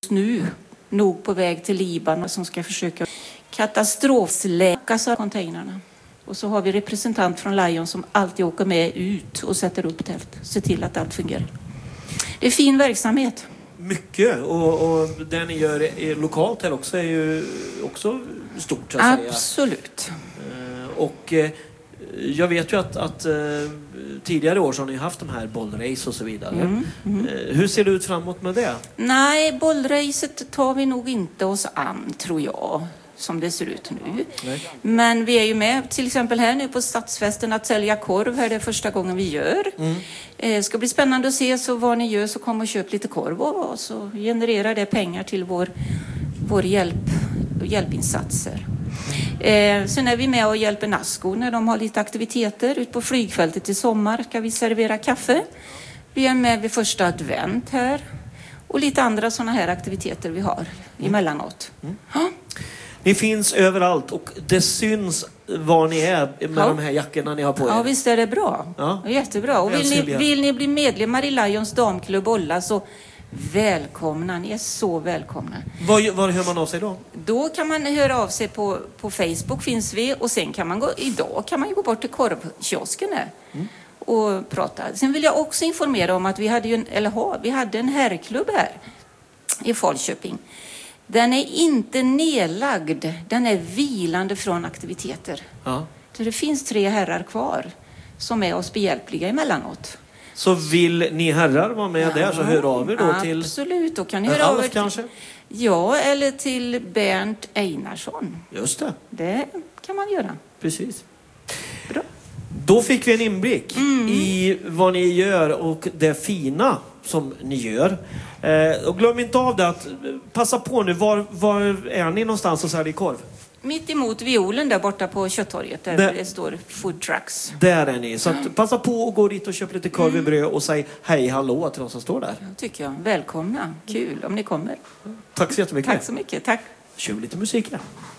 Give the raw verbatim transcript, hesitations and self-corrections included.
nu nog på väg till Libanon som ska försöka katastrofsläcka containrarna. Och så har vi representant från Lion som alltid åker med ut och sätter upp tält. Se till att allt fungerar. Det är fin verksamhet. Mycket. Och, och det ni gör är lokalt här också är ju också stort, så att Absolut. säga. Och jag vet ju att, att tidigare år så har ni haft de här bollrace och så vidare. Mm, mm. Hur ser det ut framåt med det? Nej, bollracet tar vi nog inte oss an, tror jag, som det ser ut nu. Nej. Men vi är ju med till exempel här nu på stadsfesten att sälja korv. Här det är första gången vi gör. Mm. Det ska bli spännande att se så vad ni gör, så kom och köp lite korv och så genererar det pengar till vår, vår hjälp, hjälpinsatser. Eh, sen är vi med och hjälper Nasco när de har lite aktiviteter. Ut på flygfältet i sommar ska vi servera kaffe. Vi är med vid första advent här. Och lite andra sådana här aktiviteter vi har mm. emellanåt. Mm. Ja. Ni finns överallt och det syns var ni är med ja. de här jackorna ni har på er. Ja, visst är det bra. Ja. Jättebra. Och vill ni, vill ni bli medlemmar i Lions damklubb Olla så välkomna. Ni är så välkomna. Var, var hör man av sig då? Då kan man höra av sig på, på Facebook finns vi. Och sen kan man gå, idag kan man ju gå bort till korvkiosken här. Mm. Och prata. Sen vill jag också informera om att vi hade ju en, eller ha, vi hade en herrklubb här i Falköping. Den är inte nedlagd. Den är vilande från aktiviteter. Ja. Så det finns tre herrar kvar som är oss behjälpliga emellanåt. Så vill ni herrar vara med ja, där så hör av er då absolut, till... Absolut, då kan ni höra av er till... kanske? Ja, eller till Bernt Einarsson. Just det. Det kan man göra. Precis. Bra. Då fick vi en inblick mm. i vad ni gör och det fina som ni gör. Eh, och glöm inte av det att passa på nu, var, var är ni någonstans och säljer korv? Mitt emot violen där borta på Köttorget där där det står food trucks. Där är ni. Så att passa på och gå dit och köp lite korv i bröd och säg hej hallå till de som står där. Ja, tycker jag. Välkomna. Kul om ni kommer. Tack så jättemycket. Tack så mycket. Tack. Kör lite musik där.